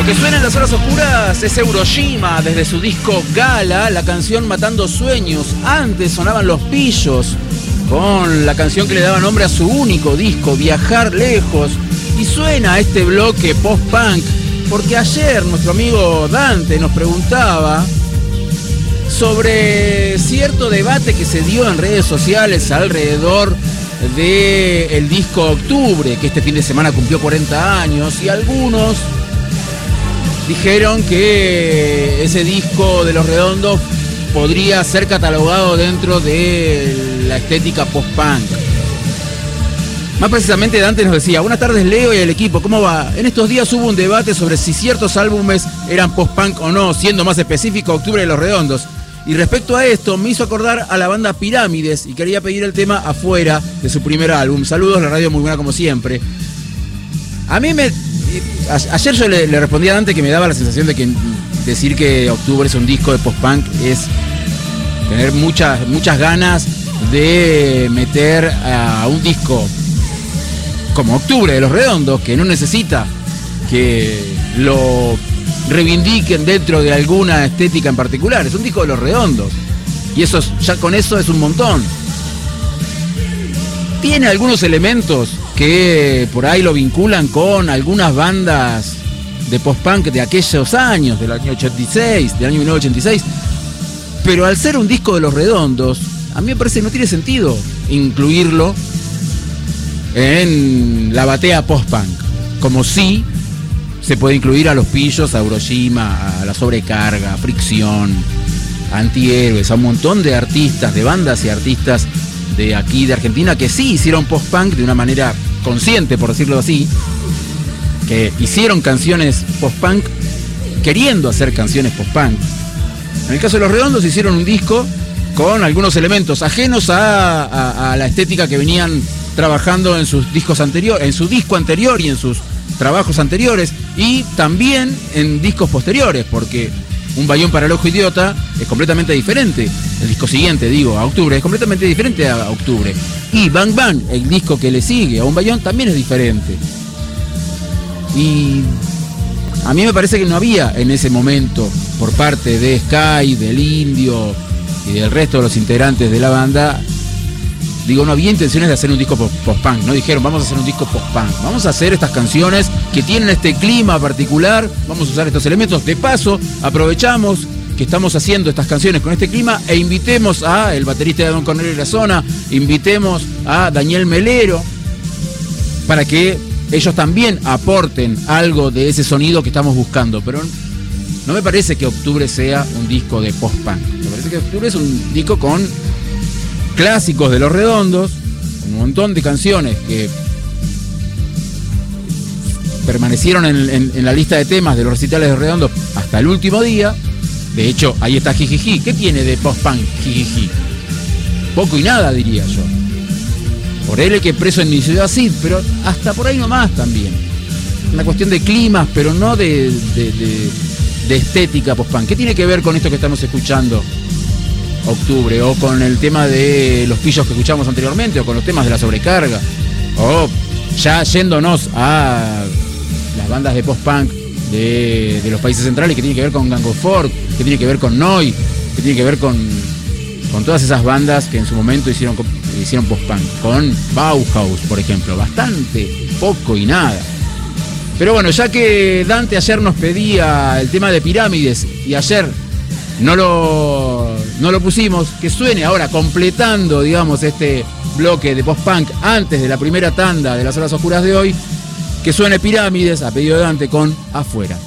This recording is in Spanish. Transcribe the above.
que suena en las horas oscuras es Euroshima, desde su disco Gala, la canción Matando Sueños. Antes sonaban Los Pillos, con la canción que le daba nombre a su único disco, Viajar Lejos. Y suena este bloque post-punk, porque ayer nuestro amigo Dante nos preguntaba sobre cierto debate que se dio en redes sociales alrededor del disco Octubre, que este fin de semana cumplió 40 años, y algunos dijeron que ese disco de Los Redondos podría ser catalogado dentro de la estética post-punk. Más precisamente Dante nos decía: buenas tardes Leo y el equipo, ¿cómo va? En estos días hubo un debate sobre si ciertos álbumes eran post-punk o no, siendo más específico Octubre de Los Redondos. Y respecto a esto, me hizo acordar a la banda Pirámides y quería pedir el tema Afuera de su primer álbum. Saludos, la radio muy buena como siempre. Ayer yo le respondí a Dante que me daba la sensación de que decir que Octubre es un disco de post-punk es tener muchas ganas de meter a un disco como Octubre de Los Redondos, que no necesita que lo reivindiquen dentro de alguna estética en particular. Es un disco de Los Redondos y eso ya con eso es un montón. Tiene algunos elementos que por ahí lo vinculan con algunas bandas de post-punk de aquellos años, del año 86, del año 1986, pero al ser un disco de Los Redondos, a mí me parece que no tiene sentido incluirlo en la batea post-punk, como sí se puede incluir a Los Pillos, a Euroshima, a La Sobrecarga, a Fricción, a Antihéroes, a un montón de artistas, de bandas y artistas de aquí, de Argentina, que sí hicieron post-punk de una manera consciente, por decirlo así, que hicieron canciones post-punk queriendo hacer canciones post-punk. En el caso de Los Redondos hicieron un disco con algunos elementos ajenos a la estética que venían trabajando en sus discos anteriores, en su disco anterior y en sus trabajos anteriores, y también en discos posteriores, porque Un Bayón para el Ojo Idiota es completamente diferente. El disco siguiente, a Octubre, es completamente diferente a Octubre. Y Bang Bang, el disco que le sigue a Un Bayón, también es diferente. Y a mí me parece que no había en ese momento, por parte de Sky, del Indio y del resto de los integrantes de la banda, no había intenciones de hacer un disco post-punk. No dijeron, vamos a hacer un disco post-punk. Vamos a hacer estas canciones que tienen este clima particular, vamos a usar estos elementos. De paso, aprovechamos que estamos haciendo estas canciones con este clima e invitemos a el baterista de Don Cornelio de la Zona, invitemos a Daniel Melero, para que ellos también aporten algo de ese sonido que estamos buscando. Pero no me parece que Octubre sea un disco de post-punk. Me parece que Octubre es un disco con clásicos de Los Redondos, un montón de canciones que permanecieron en la lista de temas de los recitales de Los Redondos hasta el último día. De hecho, ahí está Jijiji. ¿Qué tiene de post-punk Jijiji? Poco y nada, diría yo. Por él que preso en mi ciudad, sí, pero hasta por ahí nomás también. Una cuestión de climas, pero no de estética post-punk. ¿Qué tiene que ver con esto que estamos escuchando, Octubre, o con el tema de Los Pillos que escuchamos anteriormente, o con los temas de La Sobrecarga, o ya yéndonos a las bandas de post-punk de los países centrales, que tiene que ver con Gang of Four, que tiene que ver con Noi, que tiene que ver con todas esas bandas que en su momento hicieron post-punk, con Bauhaus, por ejemplo? Bastante poco y nada. Pero bueno, ya que Dante ayer nos pedía el tema de Pirámides y ayer no lo pusimos, que suene ahora completando, este bloque de post-punk antes de la primera tanda de las horas oscuras de hoy, que suene Pirámides a pedido de Dante con Afuera.